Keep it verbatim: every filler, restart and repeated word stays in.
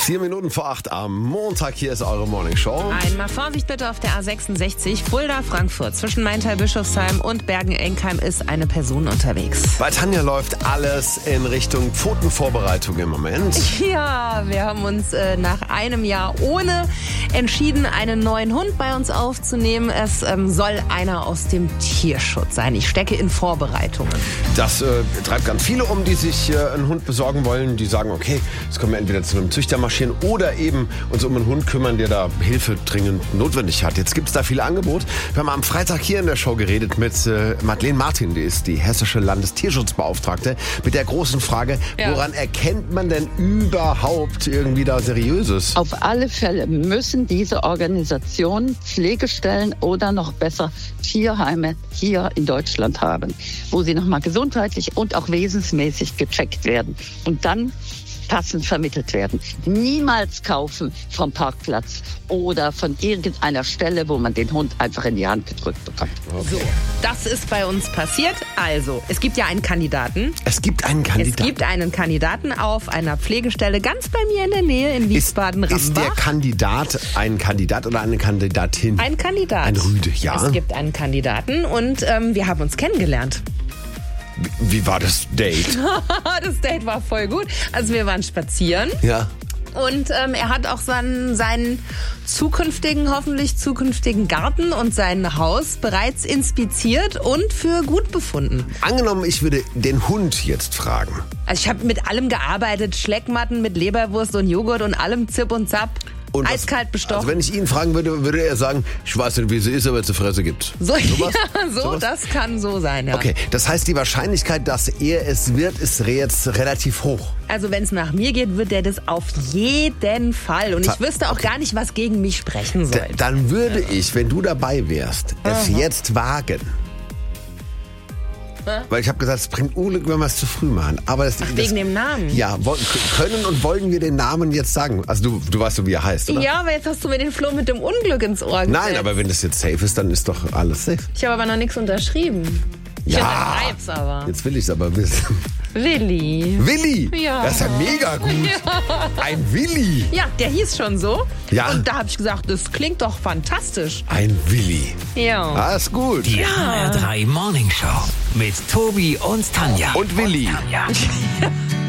Vier Minuten vor acht am Montag, hier ist eure Morning Show. Einmal Vorsicht bitte auf der A sechsundsechzig, Fulda-Frankfurt. Zwischen Maintal-Bischofsheim und Bergen-Enkheim ist eine Person unterwegs. Bei Tanja läuft alles in Richtung Pfotenvorbereitung im Moment. Ja, wir haben uns äh, nach einem Jahr ohne entschieden, einen neuen Hund bei uns aufzunehmen. Es ähm, soll einer aus dem Tierschutz sein. Ich stecke in Vorbereitungen. Das äh, treibt ganz viele um, die sich äh, einen Hund besorgen wollen. Die sagen, okay, jetzt können wir entweder zu einem Züchter marschieren oder eben uns um einen Hund kümmern, der da Hilfe dringend notwendig hat. Jetzt gibt es da viele Angebote. Wir haben am Freitag hier in der Show geredet mit äh, Madeleine Martin, die ist die hessische Landestierschutzbeauftragte, mit der großen Frage, Ja. woran erkennt man denn überhaupt irgendwie da Seriöses? Auf alle Fälle müssen diese Organisationen Pflegestellen oder noch besser Tierheime hier in Deutschland haben, wo sie nochmal gesundheitlich und auch wesensmäßig gecheckt werden und dann passend vermittelt werden. Niemals kaufen vom Parkplatz oder von irgendeiner Stelle, wo man den Hund einfach in die Hand gedrückt bekommt. So, das ist bei uns passiert. Also, es gibt ja einen Kandidaten. Es gibt einen Es Kandidaten. gibt einen Kandidaten auf einer Pflegestelle ganz bei mir in der Nähe in Ist, Wiesbaden-Rambach. ist der Kandidat ein Kandidat oder eine Kandidatin? Ein Kandidat. Ein Rüde, ja. Es gibt einen Kandidaten und ähm, wir haben uns kennengelernt. Wie, wie war das Date? Das Date war voll gut. Also wir waren spazieren Ja. und ähm, er hat auch seinen, seinen zukünftigen, hoffentlich zukünftigen Garten und sein Haus bereits inspiziert und für gut befunden. Angenommen, ich würde den Hund jetzt fragen. Also ich habe mit allem gearbeitet, Schleckmatten mit Leberwurst und Joghurt und allem Zip und Zap. Und was- Eiskalt bestochen. Also wenn ich ihn fragen würde, würde er sagen, ich weiß nicht, wie sie ist, aber es eine Fresse gibt. so, Sowas? ja, so, Sowas? das kann so sein, ja. Okay, das heißt, die Wahrscheinlichkeit, dass er es wird, ist jetzt relativ hoch. Also wenn es nach mir geht, wird er das auf jeden Fall. Und Ta- ich wüsste auch gar nicht, was gegen mich sprechen D soll. dann würde ich, wenn du dabei wärst, es jetzt wagen. Weil ich habe gesagt, es bringt Unglück, wenn wir es zu früh machen. Aber das, das, Wegen dem Namen. Ja, wo, können und wollen wir den Namen jetzt sagen? Also du, du weißt so, wie er heißt, oder? Ja, aber jetzt hast du mir den Floh mit dem Unglück ins Ohr gesetzt. Nein, aber wenn das jetzt safe ist, dann ist doch alles safe. Ich habe aber noch nichts unterschrieben. Ich Ja. unterschreib's aber. Jetzt will ich es aber wissen. Willi. Willi! Ja. Das ist ja mega gut. Ein Willi! Ja, der hieß schon so. Ja. Und da habe ich gesagt, das klingt doch fantastisch. Ein Willi. Ja. Ah, ist gut. Die H R drei Morning Show mit Tobi und Tanja. Und Willi. Tanja.